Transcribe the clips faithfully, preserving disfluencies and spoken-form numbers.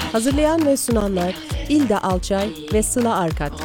Hazırlayan ve sunanlar İlda Alçay ve Sıla Arkat.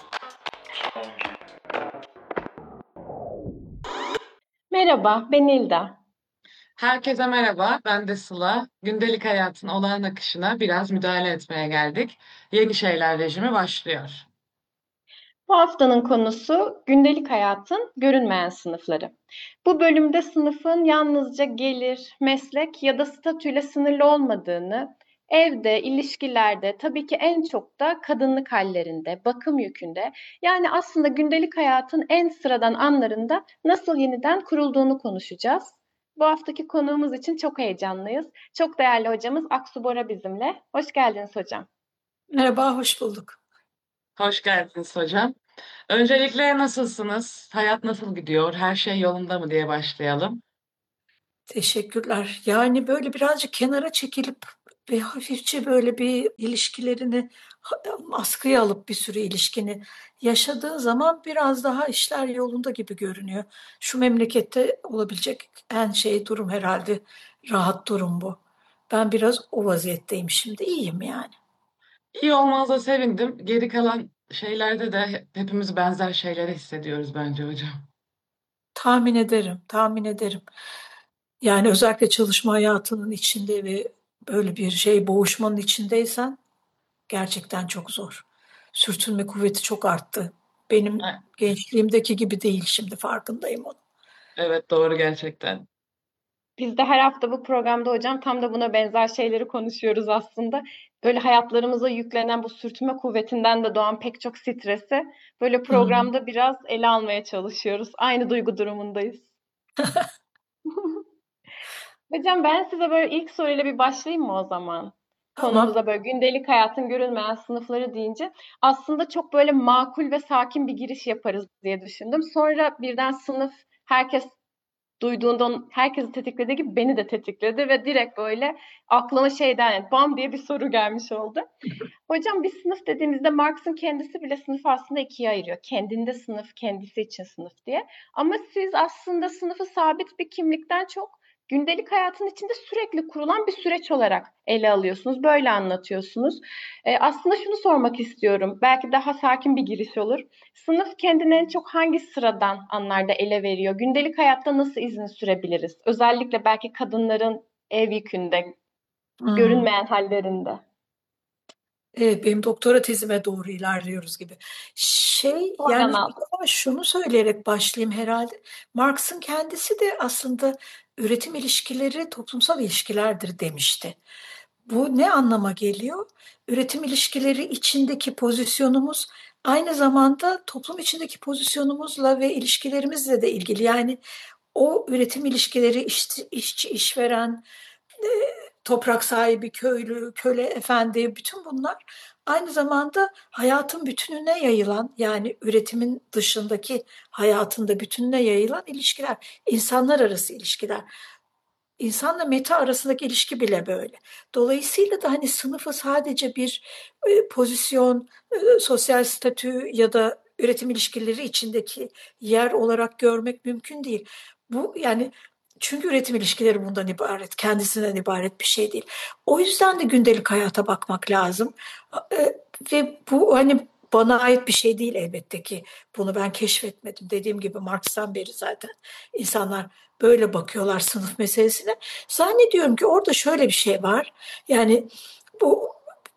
Merhaba, ben İlda. Herkese merhaba, ben de Sıla. Gündelik hayatın olağan akışına biraz müdahale etmeye geldik. Yeni Şeyler rejimi başlıyor. Bu haftanın konusu gündelik hayatın görünmeyen sınıfları. Bu bölümde sınıfın yalnızca gelir, meslek ya da statüyle sınırlı olmadığını, evde, ilişkilerde, tabii ki en çok da kadınlık hallerinde, bakım yükünde, yani aslında gündelik hayatın en sıradan anlarında nasıl yeniden kurulduğunu konuşacağız. Bu haftaki konuğumuz için çok heyecanlıyız. Çok değerli hocamız Aksu Bora bizimle. Hoş geldiniz hocam. Merhaba, hoş bulduk. Hoş geldiniz hocam. Öncelikle nasılsınız? Hayat nasıl gidiyor? Her şey yolunda mı diye başlayalım. Teşekkürler. Yani böyle birazcık kenara çekilip ve hafifçe böyle bir ilişkilerini ha- askıya alıp bir sürü ilişkini yaşadığı zaman biraz daha işler yolunda gibi görünüyor. Şu memlekette olabilecek en şey durum herhalde rahat durum bu. Ben biraz o vaziyetteyim şimdi. İyiyim yani. İyi olmanıza sevindim. Geri kalan şeylerde de he- hepimiz benzer şeyleri hissediyoruz bence hocam. Tahmin ederim, tahmin ederim. Yani özellikle çalışma hayatının içinde ve böyle bir şey boğuşmanın içindeysen gerçekten çok zor. Sürtünme kuvveti çok arttı. Benim E- gençliğimdeki gibi değil şimdi farkındayım onun. Evet doğru gerçekten. Biz de her hafta bu programda hocam tam da buna benzer şeyleri konuşuyoruz aslında. Böyle hayatlarımıza yüklenen bu sürtünme kuvvetinden de doğan pek çok stresi böyle Hı hı. programda biraz ele almaya çalışıyoruz. Aynı duygu durumundayız. Hocam ben size böyle ilk soruyla bir başlayayım mı o zaman? Tamam. Konumuza böyle gündelik hayatın görülmeyen sınıfları deyince aslında çok böyle makul ve sakin bir giriş yaparız diye düşündüm. Sonra birden sınıf herkes duyduğunda onun- herkesi tetiklediği gibi beni de tetikledi ve direkt böyle aklıma şeyden yani bam diye bir soru gelmiş oldu. Hocam bir sınıf dediğimizde Marx'ın kendisi bile sınıfı aslında ikiye ayırıyor. Kendinde sınıf, kendisi için sınıf diye. Ama siz aslında sınıfı sabit bir kimlikten çok gündelik hayatın içinde sürekli kurulan bir süreç olarak ele alıyorsunuz. Böyle anlatıyorsunuz. Ee, aslında şunu sormak istiyorum. Belki daha sakin bir giriş olur. Sınıf kendini en çok hangi sıradan anlarda ele veriyor? Gündelik hayatta nasıl izini sürebiliriz? Özellikle belki kadınların ev yükünde, Hmm. görünmeyen hallerinde. Evet, benim doktora tezime doğru ilerliyoruz gibi. Şey Oradan yani bir aldım. defa şunu söyleyerek başlayayım herhalde. Marx'ın kendisi de aslında üretim ilişkileri toplumsal ilişkilerdir demişti. Bu ne anlama geliyor? Üretim ilişkileri içindeki pozisyonumuz aynı zamanda toplum içindeki pozisyonumuzla ve ilişkilerimizle de ilgili. Yani o üretim ilişkileri işçi, işçi işveren, e, toprak sahibi, köylü, köle, efendi bütün bunlar aynı zamanda hayatın bütününe yayılan yani üretimin dışındaki hayatında bütününe yayılan ilişkiler, insanlar arası ilişkiler. İnsanla meta arasındaki ilişki bile böyle. Dolayısıyla da hani sınıfı sadece bir e, pozisyon, e, sosyal statü ya da üretim ilişkileri içindeki yer olarak görmek mümkün değil. Bu yani çünkü üretim ilişkileri bundan ibaret, kendisinden ibaret bir şey değil. O yüzden de gündelik hayata bakmak lazım. E, ve bu hani bana ait bir şey değil elbette ki. Bunu ben keşfetmedim. Dediğim gibi Marx'tan beri zaten insanlar böyle bakıyorlar sınıf meselesine. Zannediyorum ki orada şöyle bir şey var. Yani bu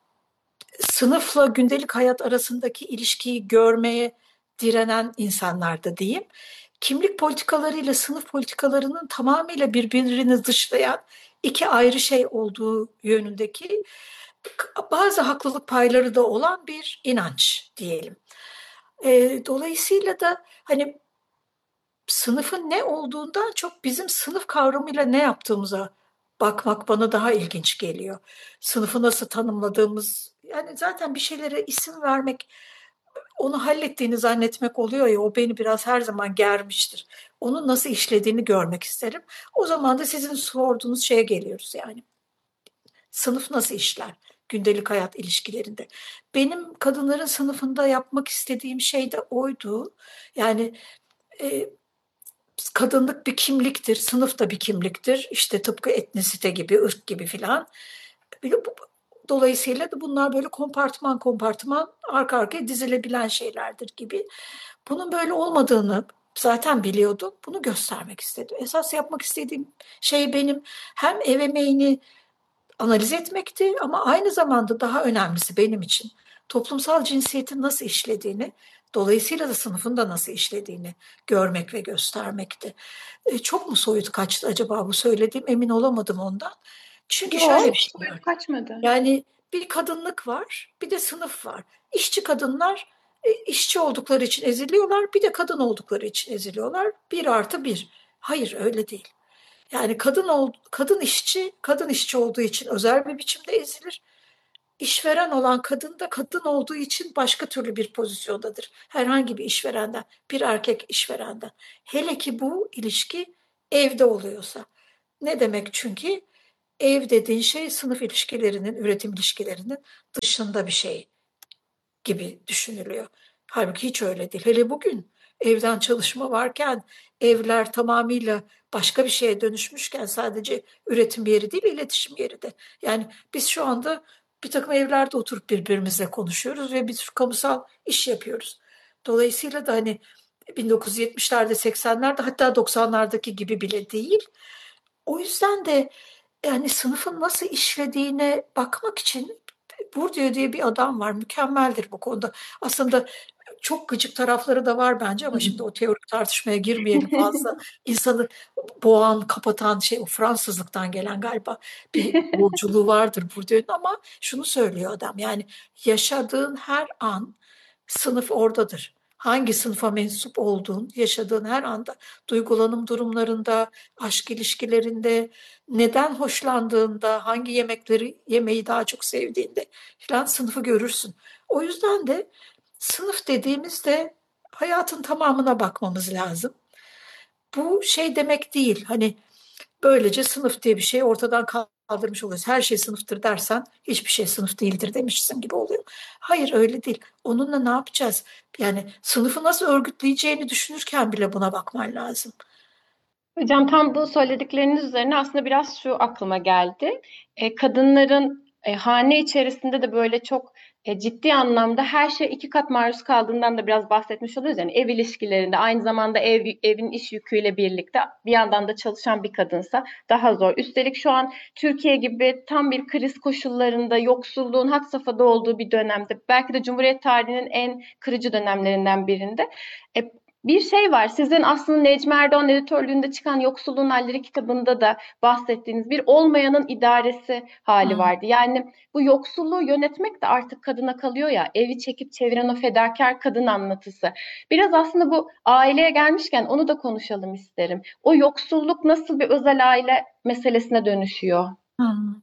sınıfla gündelik hayat arasındaki ilişkiyi görmeye direnen insanlar da diyeyim. Kimlik politikalarıyla sınıf politikalarının tamamıyla birbirini dışlayan iki ayrı şey olduğu yönündeki bazı haklılık payları da olan bir inanç diyelim. E, dolayısıyla da hani sınıfın ne olduğundan çok bizim sınıf kavramıyla ne yaptığımıza bakmak bana daha ilginç geliyor. Sınıfı nasıl tanımladığımız, yani zaten bir şeylere isim vermek, onu hallettiğini zannetmek oluyor ya, o beni biraz her zaman germiştir. Onun nasıl işlediğini görmek isterim. O zaman da sizin sorduğunuz şeye geliyoruz yani. Sınıf nasıl işler? Gündelik hayat ilişkilerinde. Benim kadınların sınıfında yapmak istediğim şey de oydu. Yani e, kadınlık bir kimliktir, sınıf da bir kimliktir. İşte tıpkı etnisite gibi, ırk gibi filan. Dolayısıyla da bunlar böyle kompartıman kompartıman arka arkaya dizilebilen şeylerdir gibi. Bunun böyle olmadığını zaten biliyordum. Bunu göstermek istedim. Esas yapmak istediğim şey benim hem ev emeğini analiz etmekti ama aynı zamanda daha önemlisi benim için toplumsal cinsiyetin nasıl işlediğini, dolayısıyla da sınıfın da nasıl işlediğini görmek ve göstermekti. E, çok mu soyut kaçtı acaba bu söylediğim, emin olamadım ondan. Çünkü şöyle bir Yok, şey var. soyut kaçmadı. Yani bir kadınlık var, bir de sınıf var. İşçi kadınlar e, işçi oldukları için eziliyorlar, bir de kadın oldukları için eziliyorlar. Bir artı bir. Hayır, öyle değil. Yani kadın ol, kadın işçi, kadın işçi olduğu için özel bir biçimde ezilir. İşveren olan kadın da kadın olduğu için başka türlü bir pozisyondadır. Herhangi bir işverenden, bir erkek işverenden. Hele ki bu ilişki evde oluyorsa. Ne demek çünkü? Ev dediğin şey sınıf ilişkilerinin, üretim ilişkilerinin dışında bir şey gibi düşünülüyor. Halbuki hiç öyle değil. Hele bugün evden çalışma varken, evler tamamıyla başka bir şeye dönüşmüşken, sadece üretim yeri değil, iletişim yeri de. Yani biz şu anda bir takım evlerde oturup birbirimizle konuşuyoruz ve bir tür kamusal iş yapıyoruz. Dolayısıyla da hani bin dokuz yüz yetmişlerde, seksenlerde, hatta doksanlardaki gibi bile değil. O yüzden de yani sınıfın nasıl işlediğine bakmak için Bourdieu diye bir adam var. Mükemmeldir bu konuda. Aslında çok gıcık tarafları da var bence ama şimdi o teorik tartışmaya girmeyelim fazla. İnsanı boğan, kapatan şey, o Fransızlıktan gelen galiba bir burculuğu vardır Bourdieu'nun, ama şunu söylüyor adam. Yani yaşadığın her an sınıf oradadır. Hangi sınıfa mensup olduğun, yaşadığın her anda, duygulanım durumlarında, aşk ilişkilerinde, neden hoşlandığında, hangi yemekleri yemeyi daha çok sevdiğinde filan sınıfı görürsün. O yüzden de sınıf dediğimizde hayatın tamamına bakmamız lazım. Bu şey demek değil. Hani böylece sınıf diye bir şey ortadan kaldırmış oluyoruz. Her şey sınıftır dersen hiçbir şey sınıf değildir demişsin gibi oluyor. Hayır, öyle değil. Onunla ne yapacağız? Yani sınıfı nasıl örgütleyeceğini düşünürken bile buna bakman lazım. Hocam tam bu söyledikleriniz üzerine aslında biraz şu aklıma geldi. E, kadınların e, hane içerisinde de böyle çok e, ciddi anlamda her şey iki kat maruz kaldığından da biraz bahsetmiş oluyoruz. Yani ev ilişkilerinde aynı zamanda ev evin iş yüküyle birlikte bir yandan da çalışan bir kadınsa daha zor. Üstelik şu an Türkiye gibi tam bir kriz koşullarında yoksulluğun had safhada olduğu bir dönemde, belki de Cumhuriyet tarihinin en kırıcı dönemlerinden birinde. E, Bir şey var. Sizin aslında Necmi Erdoğan editörlüğünde çıkan Yoksulluğun Halleri kitabında da bahsettiğiniz bir olmayanın idaresi hali Hmm. vardı. Yani bu yoksulluğu yönetmek de artık kadına kalıyor ya. Evi çekip çeviren o fedakar kadın anlatısı. Biraz aslında bu aileye gelmişken onu da konuşalım isterim. O yoksulluk nasıl bir özel aile meselesine dönüşüyor? Hmm.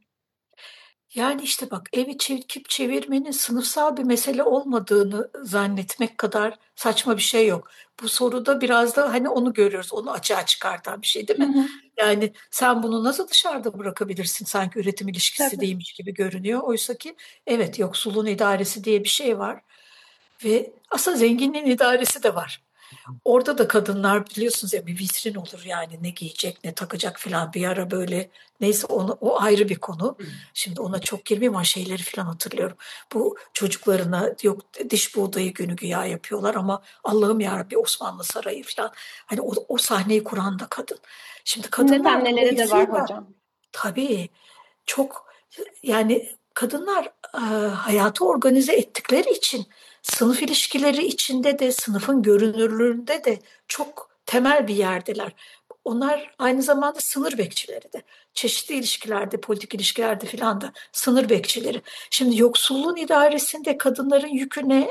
Yani işte bak, evi çekip çevirmenin sınıfsal bir mesele olmadığını zannetmek kadar saçma bir şey yok. Bu soruda biraz da hani onu görüyoruz, onu açığa çıkartan bir şey değil Hı mi? hı, Yani sen bunu nasıl dışarıda bırakabilirsin, sanki üretim ilişkisi tabii. değilmiş gibi görünüyor. Oysa ki evet, yoksulluğun idaresi diye bir şey var ve aslında zenginliğin idaresi de var. Orada da kadınlar biliyorsunuz ya, bir vitrin olur yani, ne giyecek ne takacak falan, bir ara böyle, neyse onu, o ayrı bir konu. Şimdi ona çok girmeyeyim ama şeyleri falan hatırlıyorum. Bu çocuklarına yok diş buğdayı günü güya yapıyorlar ama Allah'ım yarabbim, Osmanlı Sarayı falan. Hani o, o sahneyi kuran da kadın. Şimdi Sünnet kadınlar anneleri de var dolayısıyla hocam. tabii çok, yani kadınlar e, hayatı organize ettikleri için sınıf ilişkileri içinde de, sınıfın görünürlüğünde de çok temel bir yerdeler. Onlar aynı zamanda sınır bekçileri de. Çeşitli ilişkilerde, politik ilişkilerde filan da sınır bekçileri. Şimdi yoksulluğun idaresinde kadınların yükü ne?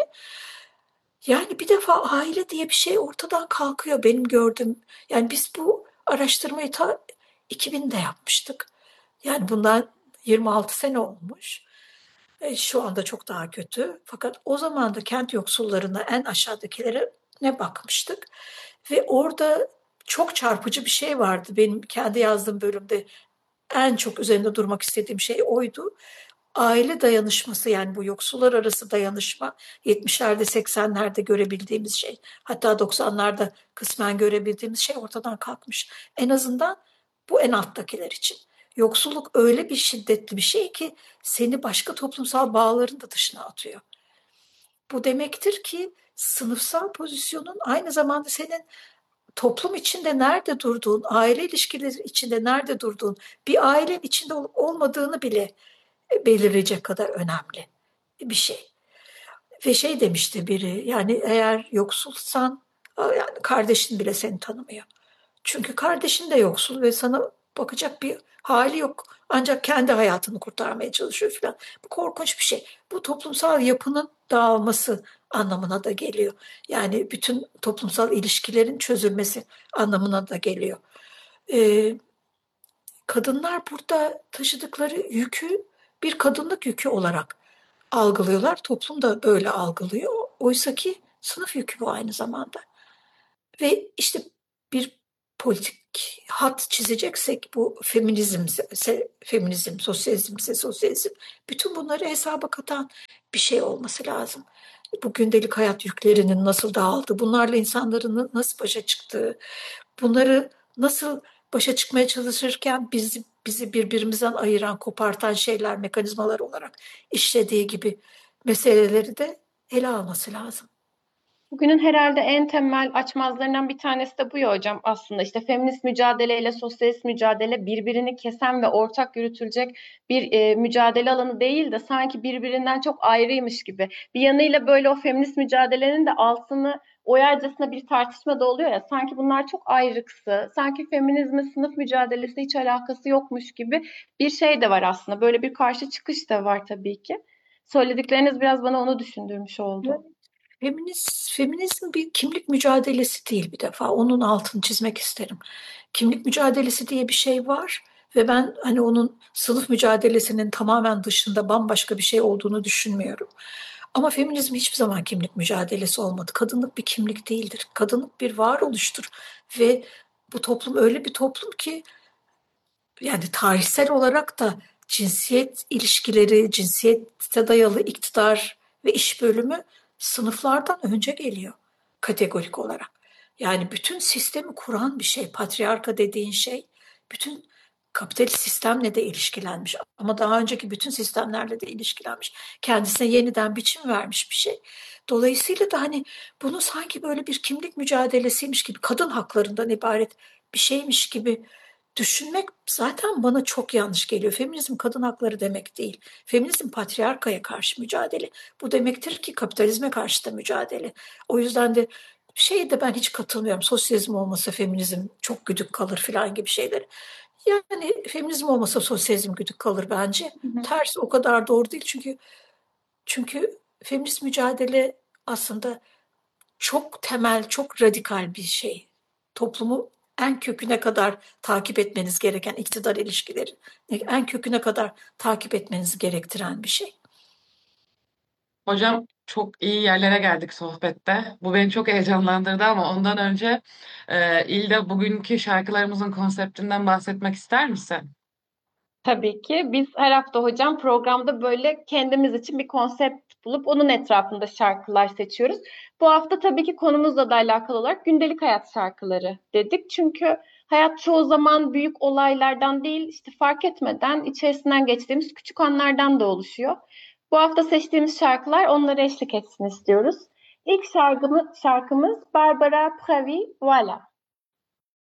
Yani bir defa aile diye bir şey ortadan kalkıyor benim gördüğüm. Yani biz bu araştırmayı ta iki binde yapmıştık. Yani bundan yirmi altı sene olmuş. E, şu anda çok daha kötü. Fakat o zaman da kent yoksullarına, en aşağıdakilere ne bakmıştık. Ve orada çok çarpıcı bir şey vardı. Benim kendi yazdığım bölümde en çok üzerinde durmak istediğim şey oydu. Aile dayanışması, yani bu yoksullar arası dayanışma, yetmişlerde seksenlerde görebildiğimiz şey, hatta doksanlarda kısmen görebildiğimiz şey ortadan kalkmış. En azından bu en alttakiler için. Yoksulluk öyle bir şiddetli bir şey ki seni başka toplumsal bağların da dışına atıyor. Bu demektir ki sınıfsal pozisyonun aynı zamanda senin toplum içinde nerede durduğun, aile ilişkileri içinde nerede durduğun, bir ailenin içinde olup olmadığını bile belirleyecek kadar önemli bir şey. Ve şey demişti biri, yani eğer yoksulsan yani kardeşin bile seni tanımıyor. Çünkü kardeşin de yoksul ve sana bakacak bir hali yok. Ancak kendi hayatını kurtarmaya çalışıyor falan. Bu korkunç bir şey. Bu toplumsal yapının dağılması anlamına da geliyor. Yani bütün toplumsal ilişkilerin çözülmesi anlamına da geliyor. Ee, Kadınlar burada taşıdıkları yükü bir kadınlık yükü olarak algılıyorlar. Toplum da böyle algılıyor. Oysa ki sınıf yükü bu aynı zamanda. Ve işte bir politik hat çizeceksek bu feminizmse feminizm, sosyalizmse sosyalizm, bütün bunları hesaba katan bir şey olması lazım. Bu gündelik hayat yüklerinin nasıl dağıldığı, bunlarla insanların nasıl başa çıktığı, bunları nasıl başa çıkmaya çalışırken bizi, bizi birbirimizden ayıran, kopartan şeyler, mekanizmalar olarak işlediği gibi meseleleri de ele alması lazım. Bugünün herhalde en temel açmazlarından bir tanesi de bu ya hocam aslında. İşte feminist mücadeleyle sosyalist mücadele birbirini kesen ve ortak yürütülecek bir e, mücadele alanı değil de sanki birbirinden çok ayrıymış gibi. Bir yanıyla böyle o feminist mücadelenin de altını oyarcasına bir tartışma da oluyor ya, sanki bunlar çok ayrıksı, sanki feminizmin sınıf mücadelesi hiç alakası yokmuş gibi bir şey de var aslında. Böyle bir karşı çıkış da var tabii ki. Söyledikleriniz biraz bana onu düşündürmüş oldu. Feminist, feminizm bir kimlik mücadelesi değil bir defa. Onun altını çizmek isterim. Kimlik mücadelesi diye bir şey var ve ben hani onun sınıf mücadelesinin tamamen dışında bambaşka bir şey olduğunu düşünmüyorum. Ama feminizm hiçbir zaman kimlik mücadelesi olmadı. Kadınlık bir kimlik değildir. Kadınlık bir varoluştur ve bu toplum öyle bir toplum ki yani tarihsel olarak da cinsiyet ilişkileri, cinsiyete dayalı iktidar ve iş bölümü sınıflardan önce geliyor kategorik olarak. Yani bütün sistemi kuran bir şey, patriarka dediğin şey, bütün kapitalist sistemle de ilişkilenmiş ama daha önceki bütün sistemlerle de ilişkilenmiş. Kendisine yeniden biçim vermiş bir şey. Dolayısıyla da hani bunu sanki böyle bir kimlik mücadelesiymiş gibi, kadın haklarından ibaret bir şeymiş gibi düşünmek zaten bana çok yanlış geliyor. Feminizm kadın hakları demek değil. Feminizm patriarkaya karşı mücadele. Bu demektir ki kapitalizme karşı da mücadele. O yüzden de şeye de ben hiç katılmıyorum. Sosyalizm olmasa feminizm çok güdük kalır falan gibi şeyler. Yani feminizm olmasa sosyalizm güdük kalır bence. Hı hı. Tersi o kadar doğru değil çünkü çünkü feminist mücadele aslında çok temel, çok radikal bir şey. Toplumu en köküne kadar takip etmeniz gereken iktidar ilişkileri, en köküne kadar takip etmenizi gerektiren bir şey. Hocam çok iyi yerlere geldik sohbette. Bu beni çok heyecanlandırdı ama ondan önce e, İlde bugünkü şarkılarımızın konseptinden bahsetmek ister misin? Tabii ki. Biz her hafta hocam programda böyle kendimiz için bir konsept bulup onun etrafında şarkılar seçiyoruz. Bu hafta tabii ki konumuzla da alakalı olarak gündelik hayat şarkıları dedik. Çünkü hayat çoğu zaman büyük olaylardan değil, işte fark etmeden içerisinden geçtiğimiz küçük anlardan da oluşuyor. Bu hafta seçtiğimiz şarkılar onlara eşlik etsin istiyoruz. İlk şarkımız, şarkımız Barbara Pravi, Voilà.